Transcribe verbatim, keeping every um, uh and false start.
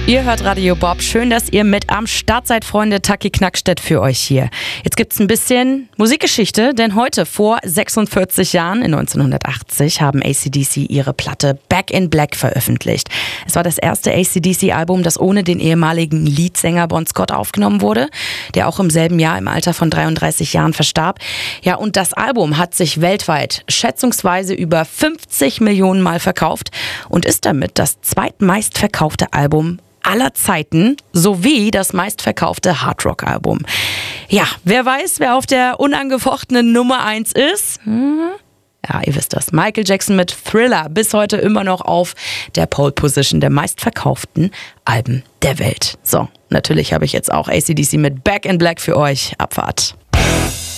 Ihr hört Radio Bob. Schön, dass ihr mit am Start seid, Freunde. Taki Knackstedt für euch hier. Jetzt gibt's ein bisschen Musikgeschichte, denn heute vor sechsundvierzig Jahren, in neunzehnhundertachtzig, haben A C D C ihre Platte Back in Black veröffentlicht. Es war das erste A C D C-Album, das ohne den ehemaligen Leadsänger Bon Scott aufgenommen wurde, der auch im selben Jahr im Alter von dreiunddreißig Jahren verstarb. Ja, und das Album hat sich weltweit schätzungsweise über fünfzig Millionen Mal verkauft und ist damit das zweitmeistverkaufte Album aller Zeiten sowie das meistverkaufte Hardrock-Album. Ja, wer weiß, wer auf der unangefochtenen Nummer eins ist? Hm? Ja, ihr wisst das. Michael Jackson mit Thriller, bis heute immer noch auf der Pole Position der meistverkauften Alben der Welt. So, natürlich habe ich jetzt auch A C D C mit Back in Black für euch. Abfahrt.